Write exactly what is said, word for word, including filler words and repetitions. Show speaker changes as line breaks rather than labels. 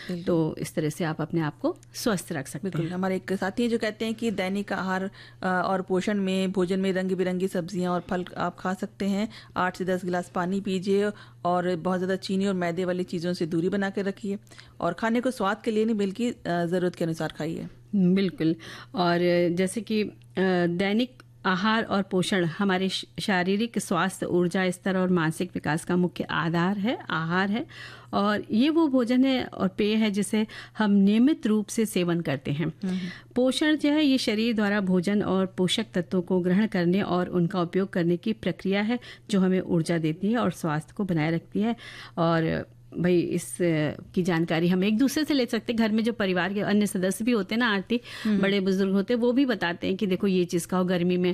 तो इस तरह से आप अपने आप को स्वस्थ रख सकते
बिल्कुल।
हैं।
हमारे एक साथी हैं जो कहते हैं कि दैनिक आहार अ, और पोषण में भोजन में रंग बिरंगी सब्जियां और फल आप खा सकते हैं। आठ से दस गिलास पानी पीजिए और बहुत ज़्यादा चीनी और मैदे वाली चीज़ों से दूरी बना कर रखिए और खाने को स्वाद के लिए नहीं बल्कि अ, ज़रूरत के अनुसार खाइए।
बिल्कुल। और जैसे कि अ, दैनिक आहार और पोषण हमारे श- शारीरिक स्वास्थ्य, ऊर्जा स्तर और मानसिक विकास का मुख्य आधार है, आहार है। और ये वो भोजन है और पेय है जिसे हम नियमित रूप से सेवन करते हैं। पोषण जो है ये शरीर द्वारा भोजन और पोषक तत्वों को ग्रहण करने और उनका उपयोग करने की प्रक्रिया है जो हमें ऊर्जा देती है और स्वास्थ्य को बनाए रखती है। और भाई इस अ, की जानकारी हम एक दूसरे से ले सकते हैं। घर में जो परिवार के अन्य सदस्य भी होते हैं ना, आरती, बड़े बुजुर्ग होते हैं, वो भी बताते हैं कि देखो ये चीज़ खाओ, गर्मी में